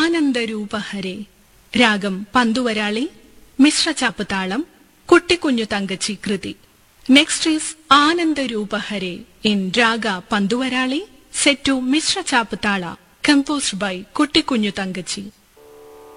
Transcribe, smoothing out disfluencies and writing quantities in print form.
ആനന്ദരൂപഹരേ. രാഗം പന്തുവരാളി, മിശ്രചാപ്പ് താളം, കുട്ടിക്കുഞ്ഞു തങ്കച്ചി കൃതി. Next is ആനന്ദരൂപഹരേ in raga Pantuvarali, set to Misra Chapu താള, composed by കുട്ടിക്കുഞ്ഞു തങ്കച്ചി.